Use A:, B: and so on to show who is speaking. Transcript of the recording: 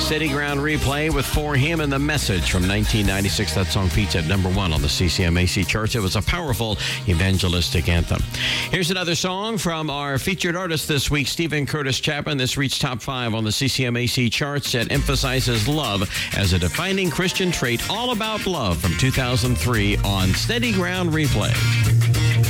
A: Steady Ground Replay with For Him and the Message from 1996. That song peaked at number 1 on the CCMAC charts. It was a powerful evangelistic anthem. Here's another song from our featured artist this week, Stephen Curtis Chapman. This reached top 5 on the CCMAC charts. It emphasizes love as a defining Christian trait, All About Love from 2003 on Steady Ground Replay.